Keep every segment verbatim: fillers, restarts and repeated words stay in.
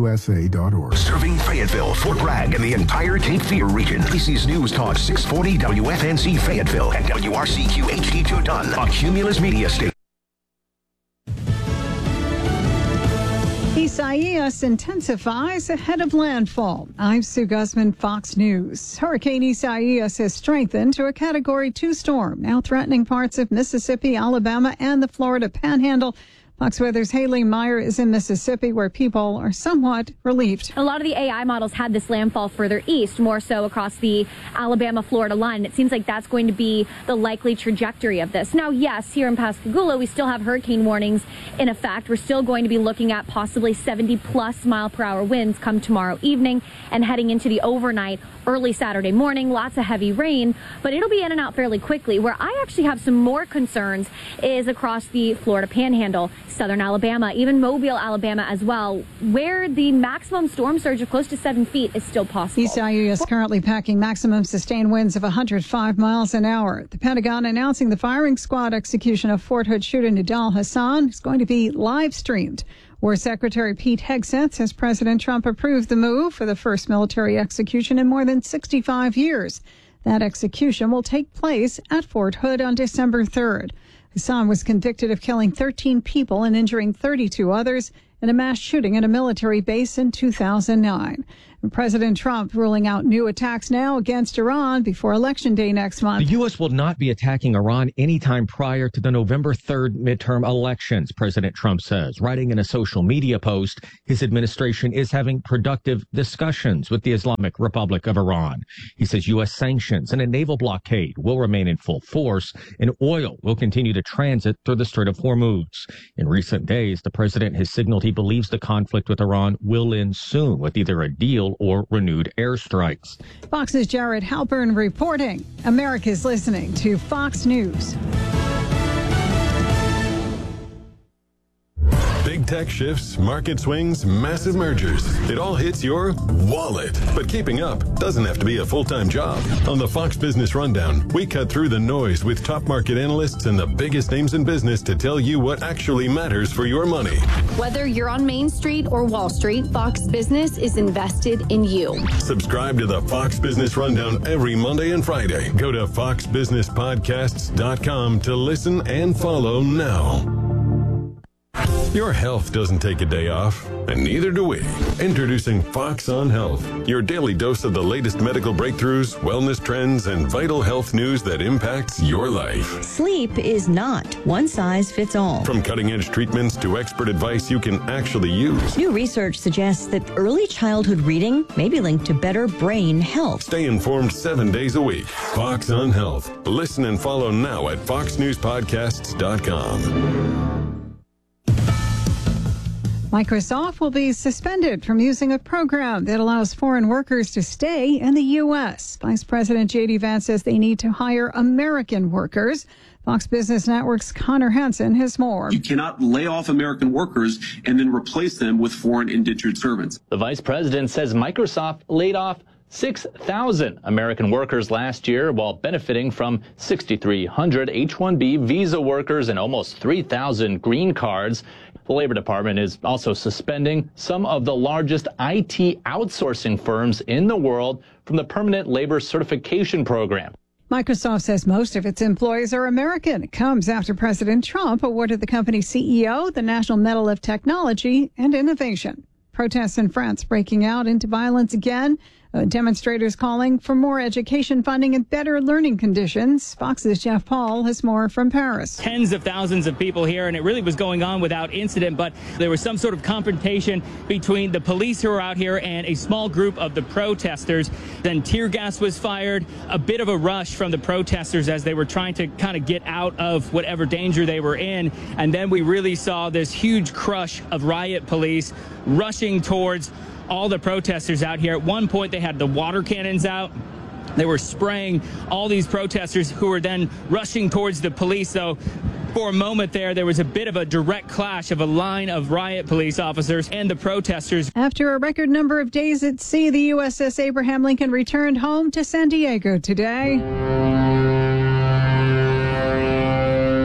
U S A dot org. Serving Fayetteville, Fort Bragg, and the entire Cape Fear region. A B C's News Talk six forty W F N C Fayetteville and W R C Q H D two Dunn on Cumulus Media Station. Isaias intensifies ahead of landfall. I'm Sue Guzman, Fox News. Hurricane Isaias has strengthened to a Category two storm, now threatening parts of Mississippi, Alabama, and the Florida Panhandle. Fox Weather's Haley Meyer is in Mississippi, where people are somewhat relieved. A lot of the A I models had this landfall further east, more so across the Alabama-Florida line. It seems like that's going to be the likely trajectory of this. Now, yes, here in Pascagoula, we still have hurricane warnings in effect. We're still going to be looking at possibly seventy plus mile per hour winds come tomorrow evening and heading into the overnight, early Saturday morning. Lots of heavy rain, but it'll be in and out fairly quickly. Where I actually have some more concerns is across the Florida Panhandle, southern Alabama, even Mobile, Alabama as well, where the maximum storm surge of close to seven feet is still possible. Isaias currently packing maximum sustained winds of one hundred five miles an hour. The Pentagon announcing the firing squad execution of Fort Hood shooter Nidal Hassan is going to be live streamed. War Secretary Pete Hegseth says President Trump approved the move for the first military execution in more than sixty-five years. That execution will take place at Fort Hood on December third. Hassan was convicted of killing thirteen people and injuring thirty-two others in a mass shooting at a military base in two thousand nine. And President Trump ruling out new attacks now against Iran before Election Day next month. The U S will not be attacking Iran anytime prior to the November third midterm elections, President Trump says. Writing in a social media post, his administration is having productive discussions with the Islamic Republic of Iran. He says U S sanctions and a naval blockade will remain in full force, and oil will continue to transit through the Strait of Hormuz. In recent days, the president has signaled he believes the conflict with Iran will end soon with either a deal or renewed airstrikes. Fox's Jared Halpern reporting. America's listening to Fox News. Big tech shifts, market swings, massive mergers. It all hits your wallet. But keeping up doesn't have to be a full-time job. On the Fox Business Rundown, we cut through the noise with top market analysts and the biggest names in business to tell you what actually matters for your money. Whether you're on Main Street or Wall Street, Fox Business is invested in you. Subscribe to the Fox Business Rundown every Monday and Friday. Go to fox business podcasts dot com to listen and follow now. Your health doesn't take a day off, and neither do we. Introducing Fox on Health, your daily dose of the latest medical breakthroughs, wellness trends, and vital health news that impacts your life. Sleep is not one size fits all. From cutting-edge treatments to expert advice you can actually use. New research suggests that early childhood reading may be linked to better brain health. Stay informed seven days a week. Fox on Health. Listen and follow now at fox news podcasts dot com. Microsoft will be suspended from using a program that allows foreign workers to stay in the U S. Vice President J D Vance says they need to hire American workers. Fox Business Network's Connor Hansen has more. You cannot lay off American workers and then replace them with foreign indentured servants. The vice president says Microsoft laid off six thousand American workers last year while benefiting from six thousand three hundred H one B visa workers and almost three thousand green cards. The Labor Department is also suspending some of the largest I T outsourcing firms in the world from the Permanent Labor Certification Program. Microsoft says most of its employees are American. It comes after President Trump awarded the company's C E O the National Medal of Technology and Innovation. Protests in France breaking out into violence again. Uh, demonstrators calling for more education funding and better learning conditions. Fox's Jeff Paul has more from Paris. Tens of thousands of people here, and it really was going on without incident, but there was some sort of confrontation between the police who were out here and a small group of the protesters. Then tear gas was fired, a bit of a rush from the protesters as they were trying to kind of get out of whatever danger they were in. And then we really saw this huge crush of riot police rushing towards all the protesters out here. At one point, they had the water cannons out. They were spraying all these protesters who were then rushing towards the police. So for a moment there, there was a bit of a direct clash of a line of riot police officers and the protesters. After a record number of days at sea, the U S S Abraham Lincoln returned home to San Diego today.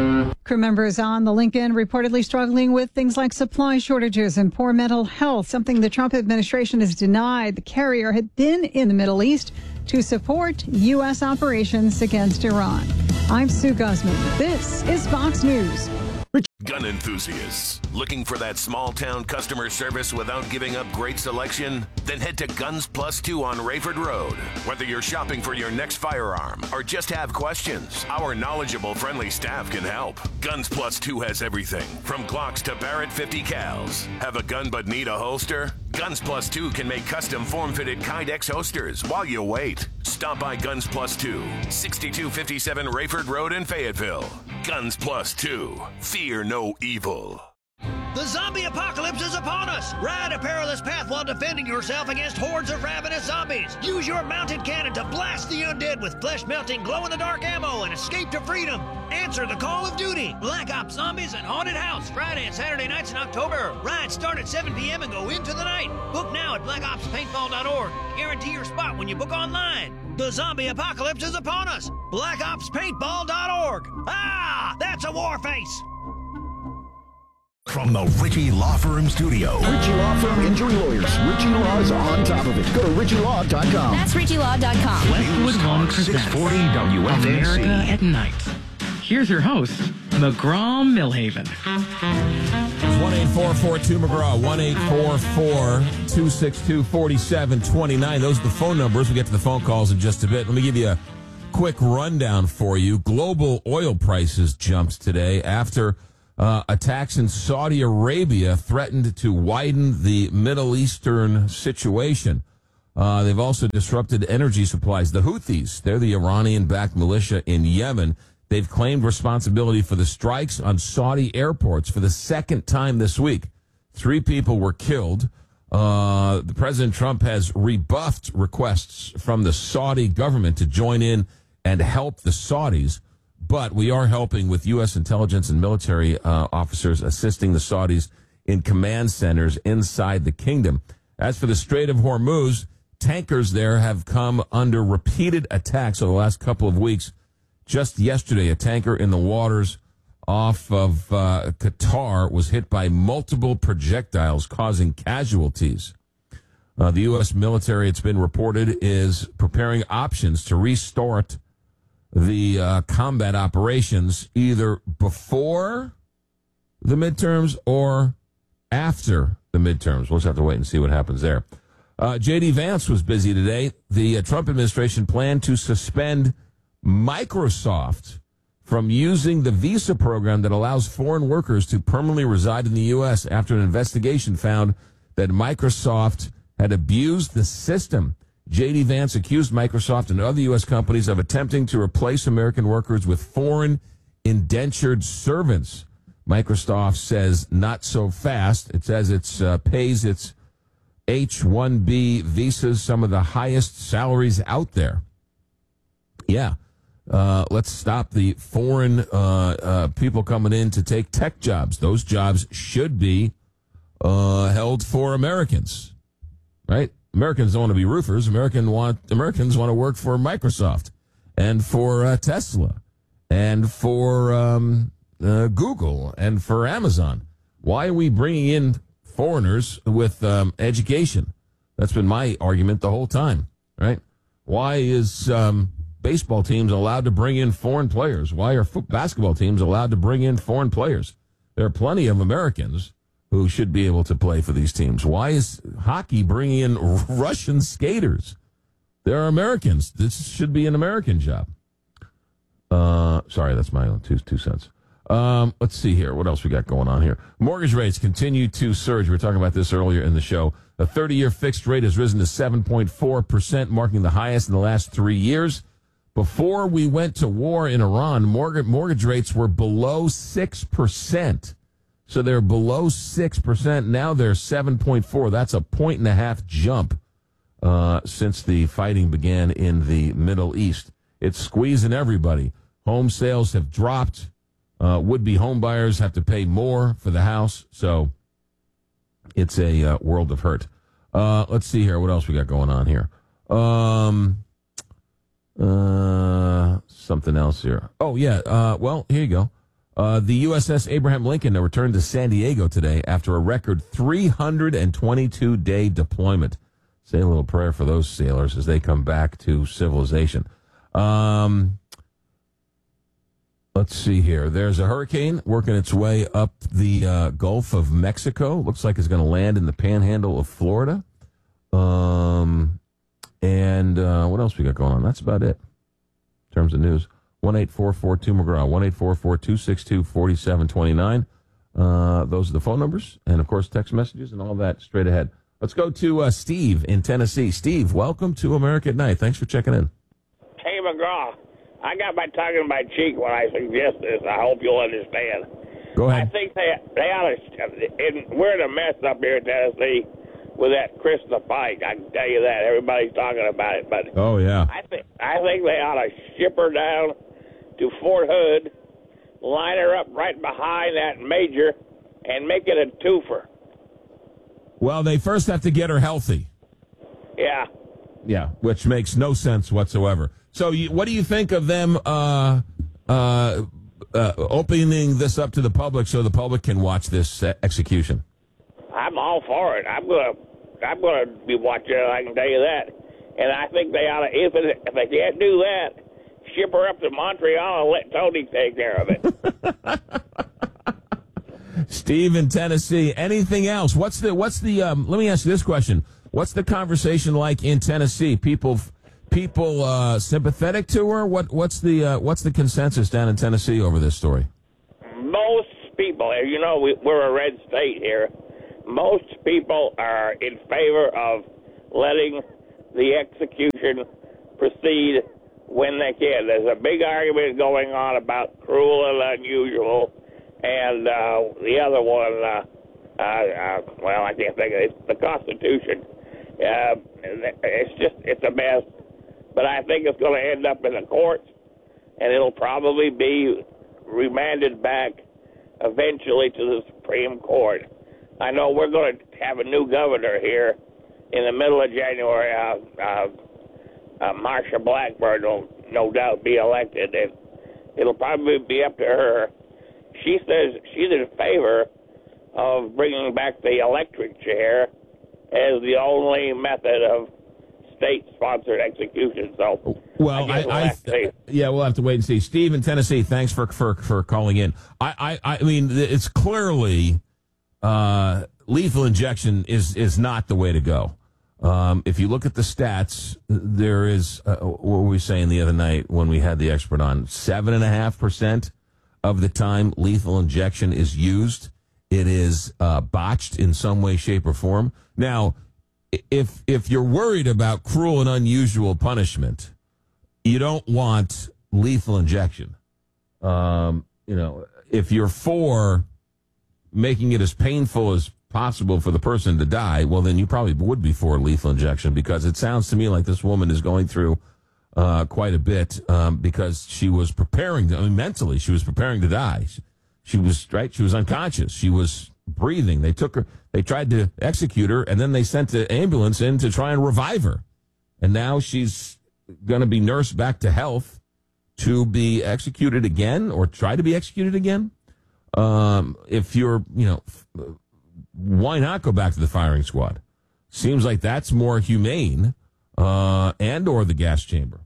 Crew members on the Lincoln reportedly struggling with things like supply shortages and poor mental health, something the Trump administration has denied. The carrier had been in the Middle East to support U S operations against Iran. I'm Sue Guzman. This is Fox News. Gun enthusiasts, looking for that small-town customer service without giving up great selection? Then head to Guns Plus Two on Rayford Road. Whether you're shopping for your next firearm or just have questions, our knowledgeable, friendly staff can help. Guns Plus Two has everything from Glocks to Barrett fifty cals. Have a gun but need a holster? Guns Plus Two can make custom form-fitted Kydex holsters while you wait. Stop by Guns Plus Two, sixty-two fifty-seven Rayford Road in Fayetteville. Guns Plus Two. Fear no evil. The zombie apocalypse is upon us! Ride a perilous path while defending yourself against hordes of ravenous zombies. Use your mounted cannon to blast the undead with flesh-melting, glow-in-the-dark ammo and escape to freedom. Answer the call of duty. Black Ops Zombies and Haunted House, Friday and Saturday nights in October. Rides start at seven p.m. and go into the night. Book now at black ops paintball dot org. Guarantee your spot when you book online. The zombie apocalypse is upon us. black ops paintball dot org. Ah, that's a war face. From the Ritchie Law Firm Studio. Ritchie Law Firm Injury Lawyers. Ritchie Law is on top of it. Go to ritchie law dot com. That's ritchie law dot com. Westwood One presents six forty W F N C. America at Night. Here's your host, McGraw Millhaven. one eight four four two McGraw, one eight four four two six two four seven two nine. Those are the phone numbers. We'll get to the phone calls in just a bit. Let me give you a quick rundown for you. Global oil prices jumped today after uh, attacks in Saudi Arabia threatened to widen the Middle Eastern situation. Uh, they've also disrupted energy supplies. The Houthis, they're the Iranian-backed militia in Yemen. They've claimed responsibility for the strikes on Saudi airports for the second time this week. Three people were killed. Uh, the President Trump has rebuffed requests from the Saudi government to join in and help the Saudis. But we are helping with U S intelligence and military uh, officers assisting the Saudis in command centers inside the kingdom. As for the Strait of Hormuz, tankers there have come under repeated attacks over the last couple of weeks. Just yesterday, a tanker in the waters off of uh, Qatar was hit by multiple projectiles, causing casualties. Uh, the U S military, it's been reported, is preparing options to restart the uh, combat operations either before the midterms or after the midterms. We'll just have to wait and see what happens there. Uh, J D. Vance was busy today. The uh, Trump administration planned to suspend Microsoft from using the visa program that allows foreign workers to permanently reside in the U S after an investigation found that Microsoft had abused the system. J D. Vance accused Microsoft and other U S companies of attempting to replace American workers with foreign indentured servants. Microsoft says not so fast. It says it uh, pays its H one B visas some of the highest salaries out there. Yeah. Uh, let's stop the foreign uh, uh, people coming in to take tech jobs. Those jobs should be uh, held for Americans, right? Americans don't want to be roofers. American want Americans want to work for Microsoft and for uh, Tesla and for um, uh, Google and for Amazon. Why are we bringing in foreigners with um, education? That's been my argument the whole time, right? Why is um, baseball teams allowed to bring in foreign players? Why are football, basketball teams allowed to bring in foreign players? There are plenty of Americans who should be able to play for these teams. Why is hockey bringing in Russian skaters? They're Americans. This should be an American job. Uh, sorry, that's my own two, two cents. Um, let's see here. What else we got going on here? Mortgage rates continue to surge. We were talking about this earlier in the show. A thirty-year fixed rate has risen to seven point four percent, marking the highest in the last three years. Before we went to war in Iran, mortgage, mortgage rates were below six percent. So they're below six percent. Now they're seven point four. That's a point and a half jump uh, since the fighting began in the Middle East. It's squeezing everybody. Home sales have dropped. Uh, would-be home buyers have to pay more for the house. So it's a uh, world of hurt. Uh, let's see here. What else we got going on here? Um, uh, something else here. Oh, yeah. Uh, well, here you go. Uh, the U S S Abraham Lincoln returned to San Diego today after a record three hundred twenty-two day deployment. Say a little prayer for those sailors as they come back to civilization. Um, let's see here. There's a hurricane working its way up the uh, Gulf of Mexico. Looks like it's going to land in the panhandle of Florida. Um, and uh, what else we got going on? That's about it in terms of news. one eight four four two McGraw, one eight four four two six two four seven two nine. Uh, those are the phone numbers, and, of course, text messages and all that straight ahead. Let's go to uh, Steve in Tennessee. Steve, welcome to America at Night. Thanks for checking in. Hey, McGraw, I got my tongue in my cheek when I suggest this. I hope you'll understand. Go ahead. I think they, they ought to, and we're in a mess up here in Tennessee with that Krista Pike. I can tell you that. Everybody's talking about it. But oh, yeah. I think I think they ought to ship her down to Fort Hood, line her up right behind that major, and make it a twofer. Well, they first have to get her healthy. Yeah. Yeah, which makes no sense whatsoever. So you, what do you think of them uh, uh, uh, opening this up to the public so the public can watch this uh, execution? I'm all for it. I'm gonna, I'm gonna be watching it. I can tell you that. And I think they ought to. If, it, if they can't do that, ship her up to Montreal and let Tony take care of it. Steve in Tennessee. Anything else? What's the? What's the? Um, let me ask you this question. What's the conversation like in Tennessee? People, people uh, sympathetic to her? What? What's the? Uh, what's the consensus down in Tennessee over this story? Most people, you know, we, we're a red state here. Most people are in favor of letting the execution proceed when they can. There's a big argument going on about cruel and unusual, and uh, the other one, uh, uh, uh, well, I can't think of it. It's the Constitution. Uh, it's just, it's a mess. But I think it's going to end up in the courts, and it'll probably be remanded back eventually to the Supreme Court. I know we're going to have a new governor here in the middle of January. Uh, uh, uh, Marsha Blackburn will no doubt be elected, and it'll probably be up to her. She says she's in favor of bringing back the electric chair as the only method of state-sponsored execution. So, well, I, I, we'll I, I yeah, we'll have to wait and see. Steve in Tennessee, thanks for for for calling in. I, I, I mean, it's clearly uh, lethal injection is is not the way to go. Um, if you look at the stats, there is uh, what were we saying the other night when we had the expert on? Seven and a half percent of the time lethal injection is used, it is uh, botched in some way, shape, or form. Now, if if you're worried about cruel and unusual punishment, you don't want lethal injection. Um, you know, if you're for making it as painful as possible for the person to die, well, then you probably would be for lethal injection, because it sounds to me like this woman is going through uh, quite a bit um, because she was preparing to, I mean, mentally, she was preparing to die. She, she was, right, she was unconscious. She was breathing. They took her, they tried to execute her, and then they sent the ambulance in to try and revive her. And now she's going to be nursed back to health to be executed again, or try to be executed again. Um, if you're, you know, why not go back to the firing squad? Seems like that's more humane, uh, and or the gas chamber.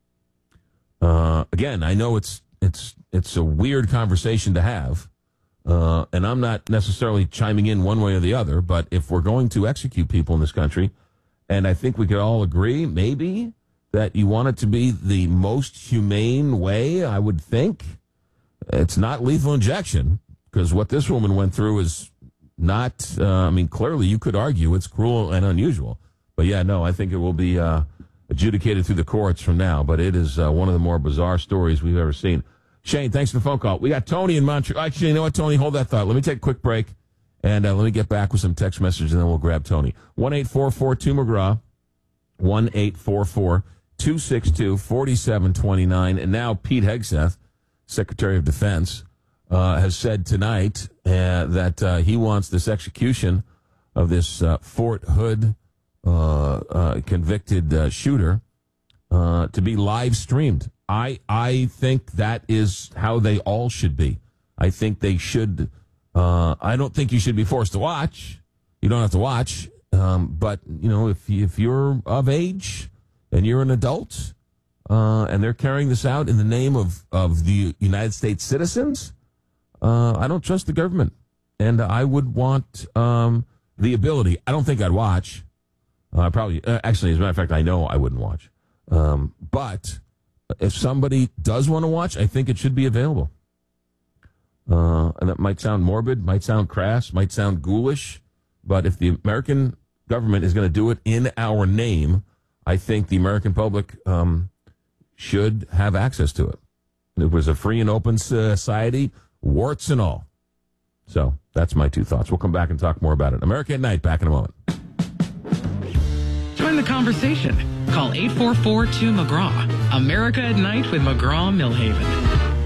Uh, again, I know it's it's it's a weird conversation to have, uh, and I'm not necessarily chiming in one way or the other. But if we're going to execute people in this country, and I think we could all agree, maybe that you want it to be the most humane way, I would think it's not lethal injection, because what this woman went through is not, uh, I mean, clearly you could argue it's cruel and unusual. But yeah, no, I think it will be uh, adjudicated through the courts from now. But it is uh, one of the more bizarre stories we've ever seen. Shane, thanks for the phone call. We got Tony in Montreal. Actually, you know what, Tony? Hold that thought. Let me take a quick break, and uh, let me get back with some text messages, and then we'll grab Tony. one eight four four two McGraw, one eight four four two six two four seven two nine. And now Pete Hegseth, Secretary of Defense, uh, has said tonight uh, that uh, he wants this execution of this uh, Fort Hood uh, uh, convicted uh, shooter uh, to be live streamed. I I think that is how they all should be. I think they should. Uh, I don't think you should be forced to watch. You don't have to watch. Um, but, you know, if, if you're of age and you're an adult uh, and they're carrying this out in the name of, of the United States citizens, uh, I don't trust the government. And I would want um, the ability. I don't think I'd watch. I uh, probably, uh, actually, as a matter of fact, I know I wouldn't watch. Um, but if somebody does want to watch, I think it should be available. Uh, and that might sound morbid, might sound crass, might sound ghoulish. But if the American government is going to do it in our name, I think the American public um, should have access to it. It was a free and open society, warts and all. So that's my two thoughts. We'll come back and talk more about it. America at Night, back in a moment. Join the conversation. Call eight four four two McGraw. America at Night with McGraw Millhaven.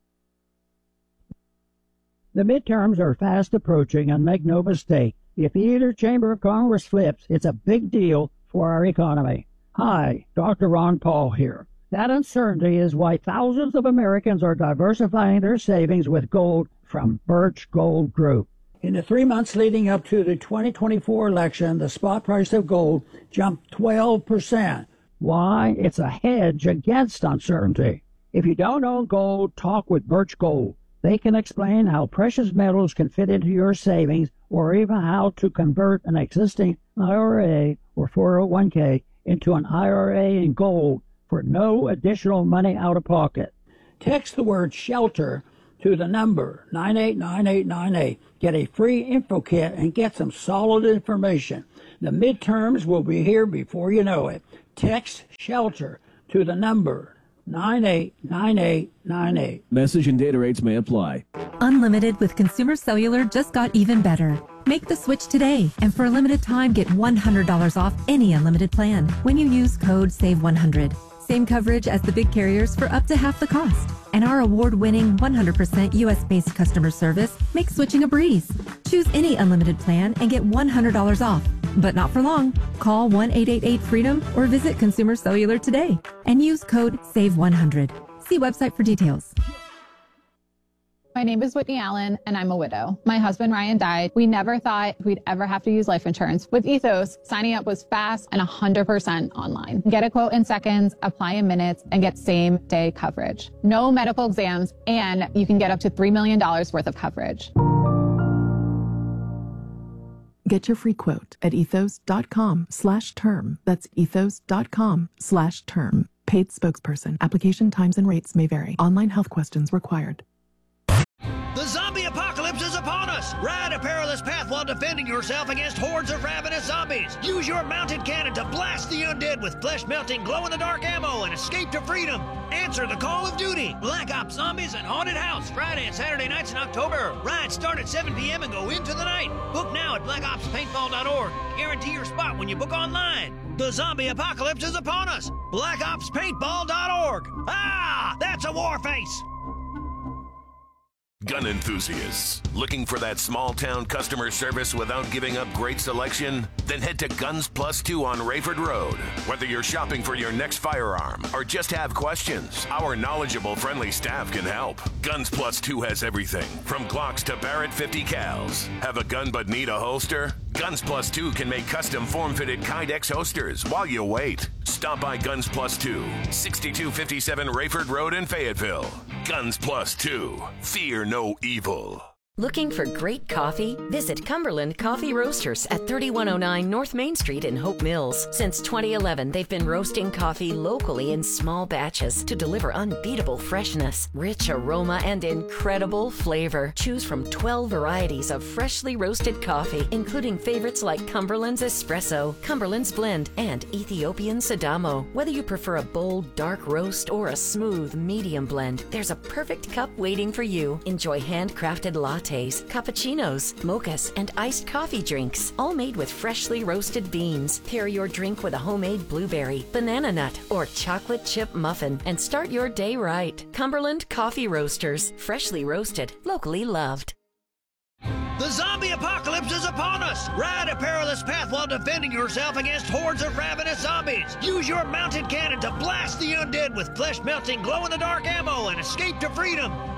The midterms are fast approaching, and make no mistake, if either chamber of Congress flips, it's a big deal for our economy. Hi, Doctor Ron Paul here. That uncertainty is why thousands of Americans are diversifying their savings with gold from Birch Gold Group. In the three months leading up to the twenty twenty-four election, the spot price of gold jumped twelve percent. Why? It's a hedge against uncertainty. If you don't own gold, talk with Birch Gold. They can explain how precious metals can fit into your savings, or even how to convert an existing I R A or four oh one k into an I R A in gold for no additional money out of pocket. Text the word SHELTER to the number nine eight nine eight nine eight. Get a free info kit and get some solid information. The midterms will be here before you know it. Text SHELTER to the number nine eight nine eight nine eight. Message and data rates may apply. Unlimited with Consumer Cellular just got even better. Make the switch today, and for a limited time, get one hundred dollars off any unlimited plan when you use code save one hundred. Same coverage as the big carriers for up to half the cost. And our award-winning one hundred percent U S-based customer service makes switching a breeze. Choose any unlimited plan and get one hundred dollars off. But not for long. Call one eight eight eight freedom or visit Consumer Cellular today and use code save one hundred. See website for details. My name is Whitney Allen, and I'm a widow. My husband, Ryan, died. We never thought we'd ever have to use life insurance. With Ethos, signing up was fast and one hundred percent online. Get a quote in seconds, apply in minutes, and get same-day coverage. No medical exams, and you can get up to three million dollars worth of coverage. Get your free quote at ethos.com slash term. That's ethos.com slash term. Paid spokesperson. Application times and rates may vary. Online health questions required. The zombie apocalypse is upon us! Ride a perilous path while defending yourself against hordes of ravenous zombies. Use your mounted cannon to blast the undead with flesh-melting, glow-in-the-dark ammo and escape to freedom. Answer the call of duty. Black Ops Zombies and Haunted House, Friday and Saturday nights in October. Rides start at seven p.m. and go into the night. Book now at black ops paintball dot org. Guarantee your spot when you book online. The zombie apocalypse is upon us. black ops paintball dot org. Ah, that's a war face. Gun enthusiasts, looking for that small-town customer service without giving up great selection? Then head to Guns Plus Two on Rayford Road. Whether you're shopping for your next firearm or just have questions, our knowledgeable, friendly staff can help. Guns Plus Two has everything from Glocks to Barrett fifty cals. Have a gun but need a holster? Guns Plus Two can make custom form-fitted Kydex holsters while you wait. Stop by Guns Plus Two, sixty-two fifty-seven Rayford Road in Fayetteville. Guns Plus Two. Fear no evil. Looking for great coffee? Visit Cumberland Coffee Roasters at thirty-one oh nine North Main Street in Hope Mills. Since twenty eleven, they've been roasting coffee locally in small batches to deliver unbeatable freshness, rich aroma, and incredible flavor. Choose from twelve varieties of freshly roasted coffee, including favorites like Cumberland's Espresso, Cumberland's Blend, and Ethiopian Sidamo. Whether you prefer a bold, dark roast or a smooth, medium blend, there's a perfect cup waiting for you. Enjoy handcrafted lattes, cappuccinos, mochas, and iced coffee drinks, all made with freshly roasted beans. Pair your drink with a homemade blueberry, banana nut, or chocolate chip muffin and start your day right. Cumberland Coffee Roasters, freshly roasted, locally loved. The zombie apocalypse is upon us! Ride a perilous path while defending yourself against hordes of ravenous zombies. Use your mounted cannon to blast the undead with flesh-melting, glow-in-the-dark ammo and escape to freedom.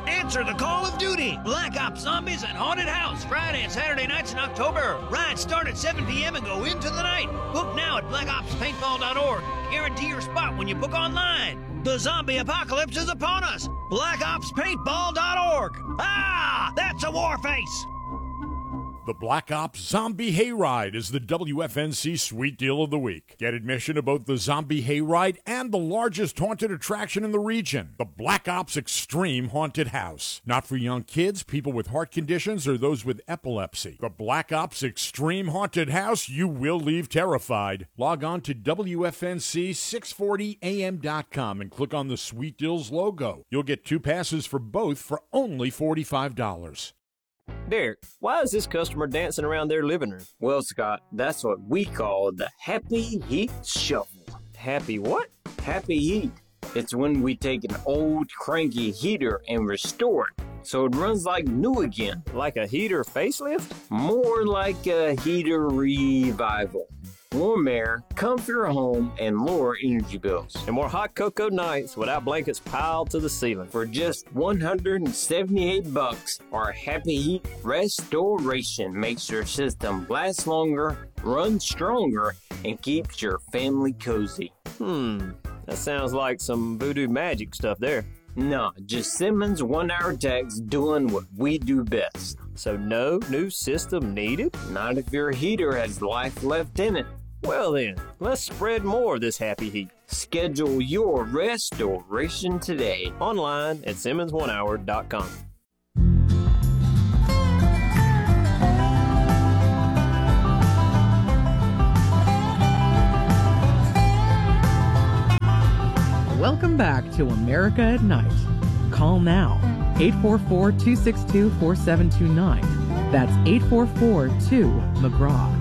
Answer the call of duty. Black Ops Zombies and Haunted House, Friday and Saturday nights in October. Rides start at seven p.m. and go into the night. Book now at black ops paintball dot org. Guarantee your spot when you book online. The zombie apocalypse is upon us. black ops paintball dot org. Ah, that's a war face. The Black Ops Zombie Hayride is the W F N C Sweet Deal of the Week. Get admission to both the Zombie Hayride and the largest haunted attraction in the region, the Black Ops Extreme Haunted House. Not for young kids, people with heart conditions, or those with epilepsy. The Black Ops Extreme Haunted House, you will leave terrified. Log on to W F N C six forty A M dot com and click on the Sweet Deals logo. You'll get two passes for both for only forty-five dollars. Derek, why is this customer dancing around their living room? Well, Scott, that's what we call the Happy Heat Shuffle. Happy what? Happy Heat. It's when we take an old cranky heater and restore it so it runs like new again. Like a heater facelift? More like a heater revival. Warm air, comfier home, and lower energy bills. And more hot cocoa nights without blankets piled to the ceiling. For just one hundred seventy-eight bucks, our Happy Heat Restoration makes your system last longer, run stronger, and keeps your family cozy. Hmm, that sounds like some voodoo magic stuff there. Nah, just Simmons one-hour techs doing what we do best. So no new system needed? Not if your heater has life left in it. Well then, let's spread more of this Happy Heat. Schedule your restoration today. Online at simmons one hour dot com. Welcome back to America at Night. Call now, eight four four, two six two, four seven two nine. That's eight four four, two, McGraw.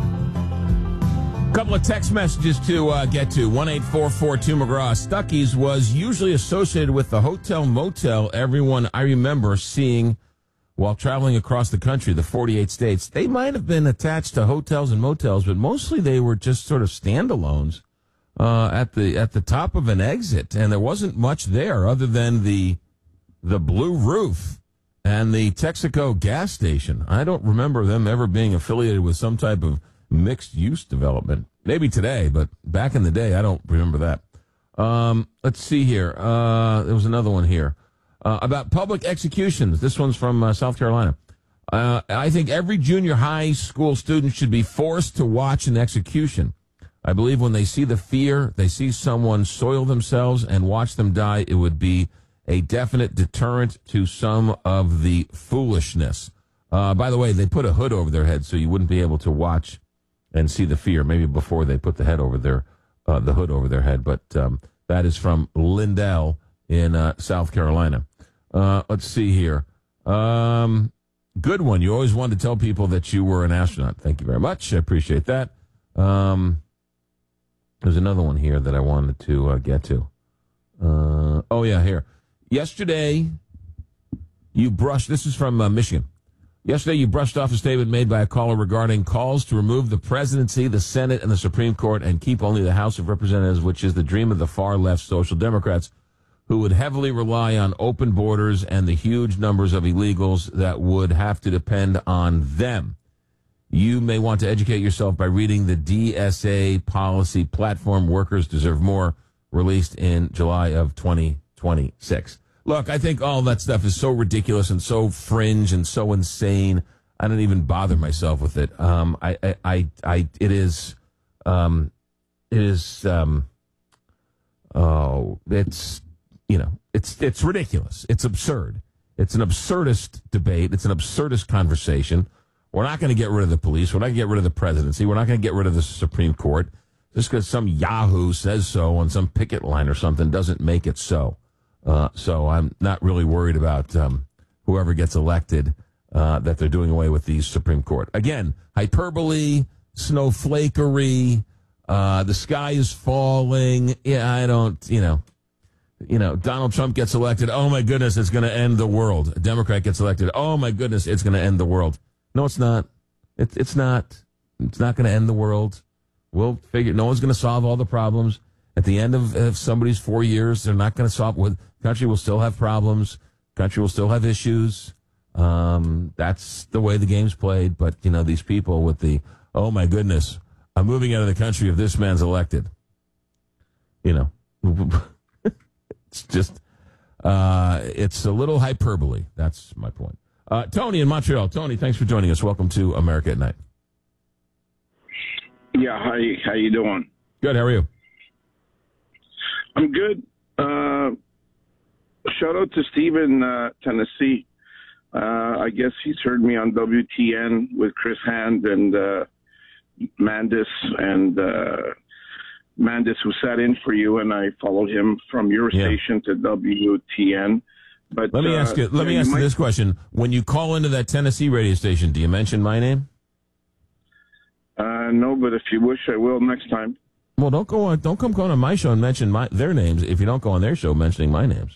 Couple of text messages to uh, get to. one eight four four two McGraw. Stuckey's was usually associated with the hotel motel everyone I remember seeing while traveling across the country, the forty-eight states. They might have been attached to hotels and motels, but mostly they were just sort of standalones uh, at the at the top of an exit, and there wasn't much there other than the the blue roof and the Texaco gas station. I don't remember them ever being affiliated with some type of mixed-use development. Maybe today, but back in the day, I don't remember that. Um, let's see here. Uh, there was another one here uh, about public executions. This one's from uh, South Carolina. Uh, I think every junior high school student should be forced to watch an execution. I believe when they see the fear, they see someone soil themselves and watch them die, it would be a definite deterrent to some of the foolishness. Uh, by the way, they put a hood over their head so you wouldn't be able to watch and see the fear, maybe before they put the head over their, uh, the hood over their head. But um, that is from Lindell in uh, South Carolina. Uh, let's see here. Um, good one. You always wanted to tell people that you were an astronaut. Thank you very much. I appreciate that. Um, there's another one here that I wanted to uh, get to. Uh, oh, yeah, here. Yesterday, you brushed, this is from uh, Michigan. Yesterday, you brushed off a statement made by a caller regarding calls to remove the presidency, the Senate, and the Supreme Court and keep only the House of Representatives, which is the dream of the far-left social democrats, who would heavily rely on open borders and the huge numbers of illegals that would have to depend on them. You may want to educate yourself by reading the D S A policy platform, Workers Deserve More, released in July of twenty twenty-six. Look, I think all that stuff is so ridiculous and so fringe and so insane. I don't even bother myself with it. Um, I, I, I, I, it is, um, it is, um, oh, it's, you know, it's, it's ridiculous. It's absurd. It's an absurdist debate. It's an absurdist conversation. We're not going to get rid of the police. We're not going to get rid of the presidency. We're not going to get rid of the Supreme Court. Just because some Yahoo says so on some picket line or something doesn't make it so. Uh, so I'm not really worried about um, whoever gets elected, uh, that they're doing away with the Supreme Court. Again, hyperbole, snowflakery, uh, the sky is falling. Yeah, I don't, you know, you know, Donald Trump gets elected. Oh, my goodness, it's going to end the world. A Democrat gets elected. Oh, my goodness, it's going to end the world. No, it's not. It, it's not. It's not going to end the world. We'll figure. No one's going to solve all the problems. At the end of, of somebody's four years, they're not going to solve. The country will still have problems. Country will still have issues. Um, that's the way the game's played. But, you know, these people with the, oh, my goodness, I'm moving out of the country if this man's elected. You know, it's just, uh, it's a little hyperbole. That's my point. Uh, Tony in Montreal. Tony, thanks for joining us. Welcome to America at Night. Yeah, hi. How you doing? Good. How are you? I'm good. Uh, shout out to Steve in uh, Tennessee. Uh, I guess he's heard me on W T N with Chris Hand and uh, Mandis and uh, Mandis, who sat in for you, and I followed him from your yeah. station to W T N. But let me uh, ask you. Let me ask you, you might, this question: when you call into that Tennessee radio station, do you mention my name? Uh, no, but if you wish, I will next time. Well, don't go on. Don't come on my show and mention my their names if you don't go on their show mentioning my names.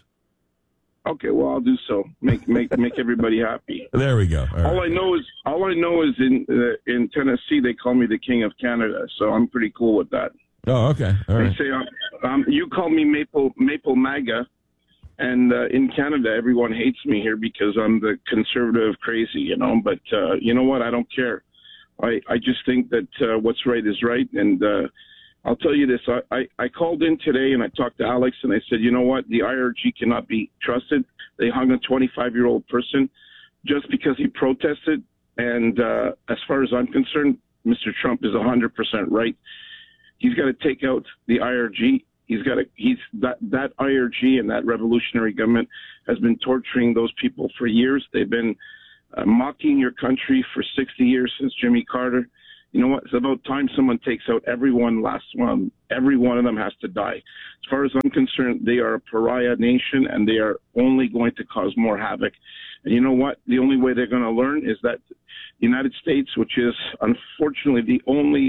Okay, well, I'll do so. Make make make everybody happy. There we go. All, all right. I know is all I know is in uh, in Tennessee they call me the King of Canada, so I'm pretty cool with that. Oh, okay. All right. They say uh, um, you call me Maple Maple MAGA, and uh, in Canada everyone hates me here because I'm the conservative crazy, you know. But uh, you know what? I don't care. I I just think that uh, what's right is right, and. Uh, I'll tell you this. I, I, I called in today and I talked to Alex and I said, you know what? The I R G cannot be trusted. They hung a twenty-five-year-old person just because he protested. And uh, as far as I'm concerned, Mister Trump is one hundred percent right. He's got to take out the I R G. He's got to, he's that, that I R G and that revolutionary government has been torturing those people for years. They've been uh, mocking your country for sixty years since Jimmy Carter. You know what? It's about time someone takes out everyone. Last one, every one of them has to die. As far as I'm concerned, they are a pariah nation, and they are only going to cause more havoc. And you know what? The only way they're going to learn is that the United States, which is unfortunately the only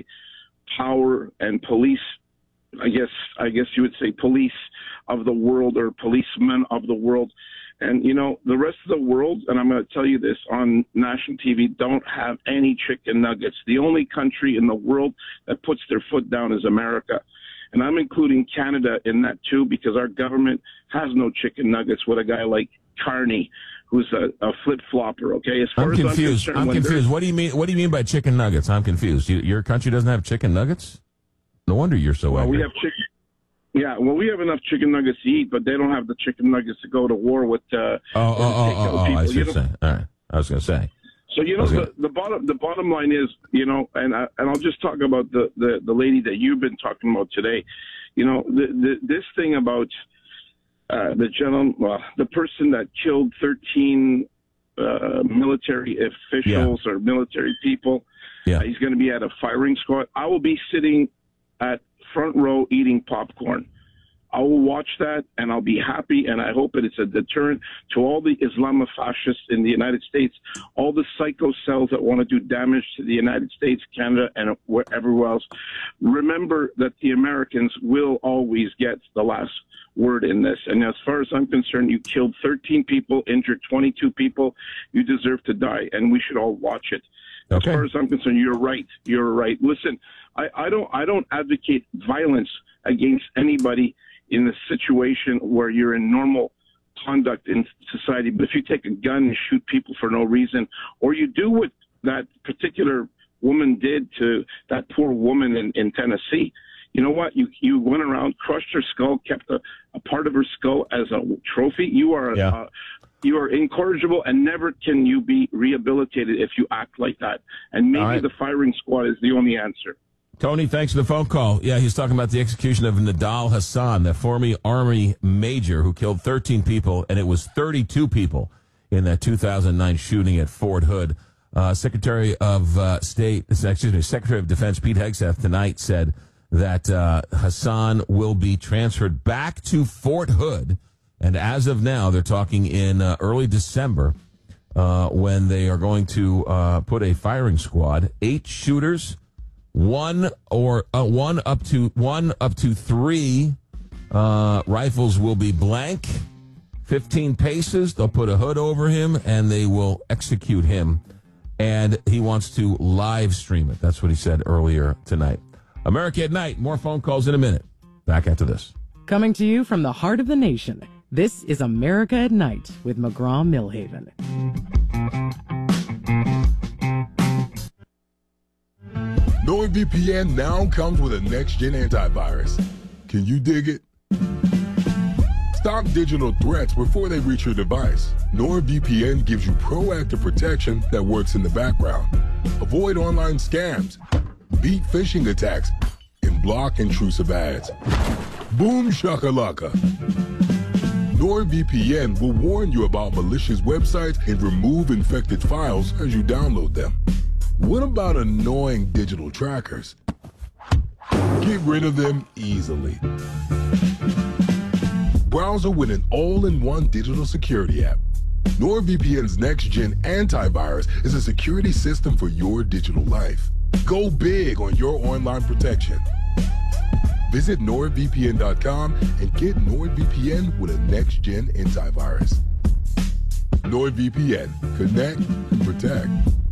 power and police, I guess, I guess you would say police of the world or policemen of the world. And, you know, the rest of the world, and I'm going to tell you this on national T V, don't have any chicken nuggets. The only country in the world that puts their foot down is America. And I'm including Canada in that, too, because our government has no chicken nuggets with a guy like Carney, who's a, a flip-flopper, okay? As far I'm confused. As I'm, I'm confused. What do you mean What do you mean by chicken nuggets? I'm confused. You, your country doesn't have chicken nuggets? No wonder you're so well, angry. We have chicken. Yeah, well, we have enough chicken nuggets to eat, but they don't have the chicken nuggets to go to war with. Uh, oh, oh, oh, oh, oh, I see what you're saying. All right, I was going to say. So you know, the, the bottom the bottom line is, you know, and I, and I'll just talk about the, the, the lady that you've been talking about today. You know, the, the, this thing about uh, the gentleman, well, the person that killed thirteen uh, military officials yeah. or military people. Yeah, uh, he's going to be at a firing squad. I will be sitting at front row eating popcorn. I will watch that and I'll be happy, and I hope that it's a deterrent to all the Islamofascists in the United States, all the psycho cells that want to do damage to the United States, Canada, and wherever else. Remember that the Americans will always get the last word in this. And as far as I'm concerned, you killed thirteen people, injured twenty-two people. You deserve to die, and we should all watch it. Okay. As far as I'm concerned, you're right. You're right. Listen, I, I don't I don't advocate violence against anybody in a situation where you're in normal conduct in society. But if you take a gun and shoot people for no reason, or you do what that particular woman did to that poor woman in, in Tennessee, you know what? You you went around, crushed her skull, kept a, a part of her skull as a trophy. You are yeah. uh, you are incorrigible, and never can you be rehabilitated if you act like that. And maybe right. the firing squad is the only answer. Tony, thanks for the phone call. Yeah, he's talking about the execution of Nidal Hasan, the former Army major who killed thirteen people, and it was thirty-two people in that two thousand nine shooting at Fort Hood. Uh, Secretary of uh, State, excuse me, Secretary of Defense Pete Hegseth tonight said that uh, Hasan will be transferred back to Fort Hood, and as of now, they're talking in uh, early December uh, when they are going to uh, put a firing squad, eight shooters. One or uh, one up to one up to three uh, rifles will be blank. Fifteen paces. They'll put a hood over him and they will execute him. And he wants to live stream it. That's what he said earlier tonight. America at Night. More phone calls in a minute. Back after this. Coming to you from the heart of the nation, This is America at Night with McGraw-Millhaven. NordVPN now comes with a next-gen antivirus. Can you dig it? Stop digital threats before they reach your device. NordVPN gives you proactive protection that works in the background. Avoid online scams, beat phishing attacks, and block intrusive ads. Boom shakalaka. NordVPN will warn you about malicious websites and remove infected files as you download them. What about annoying digital trackers? Get rid of them easily. Browser with an all-in-one digital security app. NordVPN's next-gen antivirus is a security system for your digital life. Go big on your online protection. Visit nord V P N dot com and get NordVPN with a next-gen antivirus. NordVPN. Connect and protect.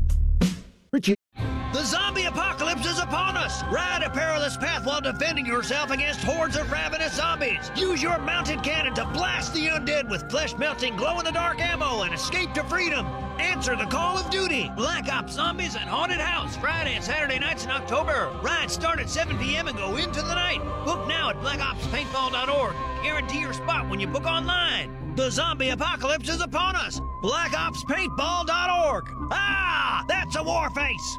The zombie apocalypse is upon us! Ride a perilous path while defending yourself against hordes of ravenous zombies. Use your mounted cannon to blast the undead with flesh-melting, glow-in-the-dark ammo and escape to freedom. Answer the call of duty. Black Ops Zombies at Haunted House, Friday and Saturday nights in October. Rides start at seven p.m. and go into the night. Book now at black ops paintball dot org. Guarantee your spot when you book online. The zombie apocalypse is upon us. black ops paintball dot org. Ah, that's a war face.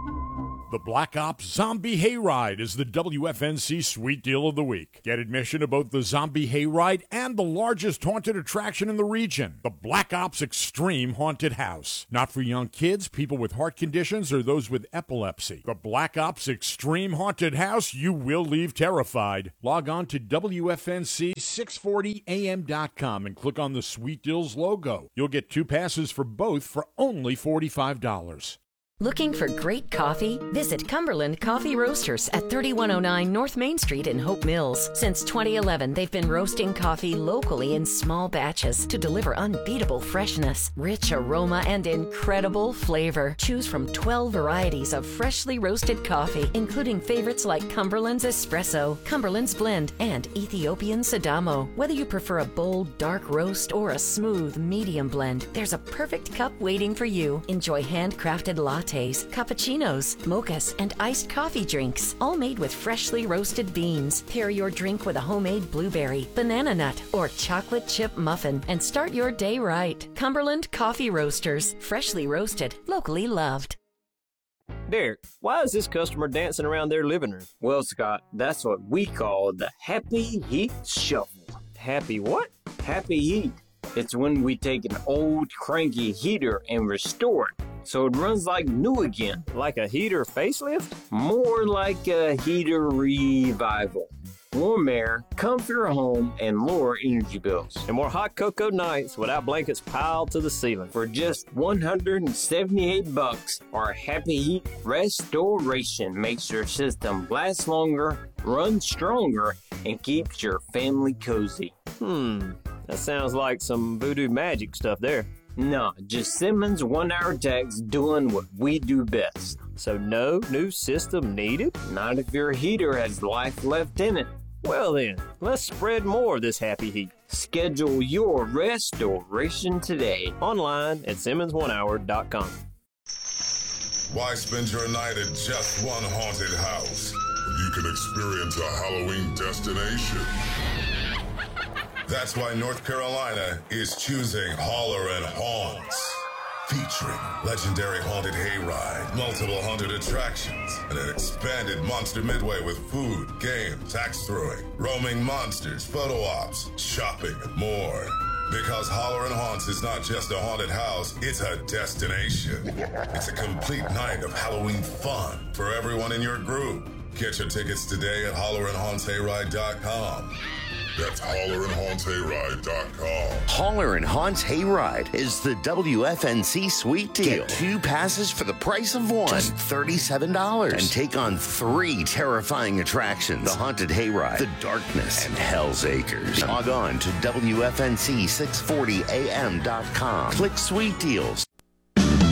The Black Ops Zombie Hayride is the W F N C Sweet Deal of the Week. Get admission to both the Zombie Hayride and the largest haunted attraction in the region, the Black Ops Extreme Haunted House. Not for young kids, people with heart conditions, or those with epilepsy. The Black Ops Extreme Haunted House, you will leave terrified. Log on to W F N C six forty A M dot com and click on the Sweet Deals logo. You'll get two passes for both for only forty-five dollars. Looking for great coffee? Visit Cumberland Coffee Roasters at thirty-one oh nine North Main Street in Hope Mills. Since twenty eleven, they've been roasting coffee locally in small batches to deliver unbeatable freshness, rich aroma, and incredible flavor. Choose from twelve varieties of freshly roasted coffee, including favorites like Cumberland's Espresso, Cumberland's Blend, and Ethiopian Sidamo. Whether you prefer a bold, dark roast or a smooth, medium blend, there's a perfect cup waiting for you. Enjoy handcrafted lattes, cappuccinos, mochas, and iced coffee drinks, all made with freshly roasted beans. Pair your drink with a homemade blueberry, banana nut, or chocolate chip muffin and start your day right. Cumberland Coffee Roasters, freshly roasted, locally loved. Derek, why is this customer dancing around their living room? Well, Scott, that's what we call the Happy Heat Shuffle. Happy what? Happy Heat. It's when we take an old cranky heater and restore it so it runs like new again. Like a heater facelift? More like a heater revival. Warm air, comfier home, and lower energy bills. And more hot cocoa nights without blankets piled to the ceiling. For just one hundred seventy-eight bucks, our Happy Heat Restoration makes your system last longer, run stronger, and keeps your family cozy. Hmm, that sounds like some voodoo magic stuff there. No, just Simmons one-hour techs doing what we do best. So no new system needed? Not if your heater has life left in it. Well then, let's spread more of this happy heat. Schedule your restoration today. Online at simmons one hour dot com. Why spend your night at just one haunted house when you can experience a Halloween destination? That's why North Carolina is choosing Holler and Haunts. Featuring legendary haunted hayride, multiple haunted attractions, and an expanded Monster Midway with food, games, axe throwing, roaming monsters, photo ops, shopping, and more. Because Holler and Haunts is not just a haunted house, it's a destination. It's a complete night of Halloween fun for everyone in your group. Get your tickets today at holler and haunts hayride dot com. That's holler and haunts hayride dot com. Holler and Haunts Hayride is the W F N C Sweet Deal. Get two passes for the price of one. Just thirty-seven dollars. And take on three terrifying attractions. The Haunted Hayride, The Darkness, and Hell's Acres. Log on to W F N C six forty A M dot com. Click Sweet Deals.